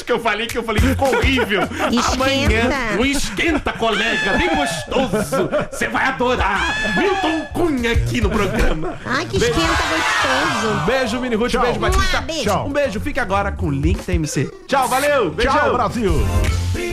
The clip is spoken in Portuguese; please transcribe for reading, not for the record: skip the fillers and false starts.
que eu falei ficou horrível. Amanhã, o Esquenta, colega, bem gostoso. Você vai adorar. Milton Cunha aqui no programa. Ai, que esquenta gostoso. Beijo, Mini Ruth, beijo, Batista. Beijo. Tchau. Um beijo, fica agora com o Link TMC. Tchau, valeu. Beijão. Tchau, Brasil.